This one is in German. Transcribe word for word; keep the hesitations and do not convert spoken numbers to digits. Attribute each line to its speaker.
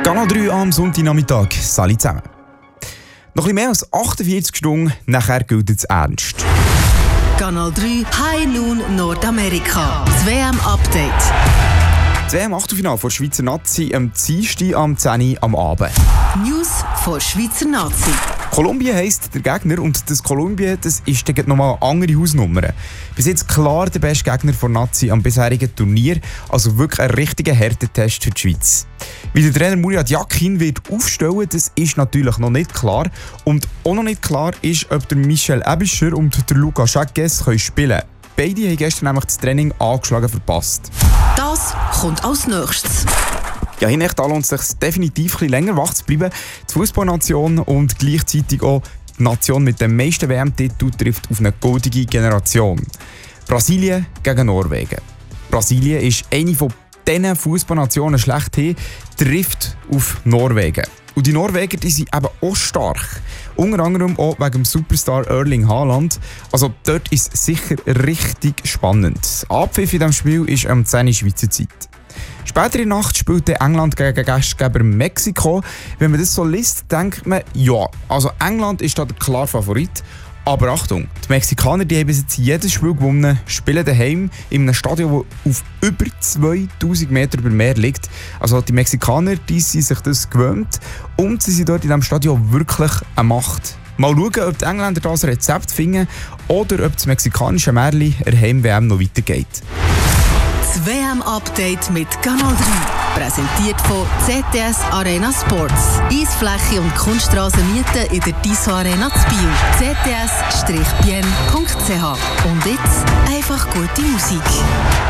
Speaker 1: Kanal drei am Sonntagnachmittag. Salut zusammen. Noch ein bisschen mehr als achtundvierzig Stunden, nachher gilt es ernst.
Speaker 2: Kanal drei High Noon Nordamerika. Das W M-Update.
Speaker 1: Das W M-Achtelfinale der Schweizer Nazi am Dienstag am zehn Uhr am Abend.
Speaker 2: News von Schweizer Nazi.
Speaker 1: Kolumbien heisst der Gegner und das Kolumbien das ist dann nochmal eine andere Hausnummer. Bis jetzt klar der beste Gegner von Nazi am bisherigen Turnier, also wirklich ein richtiger Härtetest für die Schweiz. Wie der Trainer Murat Yakin wird aufstellen, das ist natürlich noch nicht klar. Und auch noch nicht klar ist, ob der Michel Aebischer und der Lucas Chagues spielen können. Beide haben gestern nämlich das Training angeschlagen verpasst.
Speaker 2: Das kommt als nächstes.
Speaker 1: Ja, hinterher lohnt es sich definitiv ein bisschen länger wach zu bleiben. Die Fußballnation und gleichzeitig auch die Nation mit dem meisten W M-Titel trifft auf eine goldige Generation. Brasilien gegen Norwegen. Brasilien ist eine von diesen Fußballnationen schlechthin, trifft auf Norwegen. Und die Norweger die sind eben auch stark. Unter anderem auch wegen dem Superstar Erling Haaland. Also dort ist es sicher richtig spannend. Abpfiff in diesem Spiel ist am zehn Uhr Schweizer Zeit. Später in der Nacht spielte England gegen Gastgeber Mexiko. Wenn man das so liest, denkt man, ja, also England ist da der klare Favorit. Aber Achtung, die Mexikaner die haben bis jetzt jedes Spiel gewonnen, spielen daheim in einem Stadion, das auf über zweitausend Meter über Meer liegt. Also die Mexikaner die sind sich das gewöhnt und sie sind dort in diesem Stadion wirklich eine Macht. Mal schauen, ob die Engländer das Rezept finden oder ob das mexikanische Märchen der Heim-W M noch weitergeht.
Speaker 2: Das W M-Update mit Kanal drei. Präsentiert von Z D S Arena Sports. Eisfläche und Kunststraße mieten in der Tissot Arena zu Biel. z d s Binien punkt c h. Und jetzt einfach gute Musik.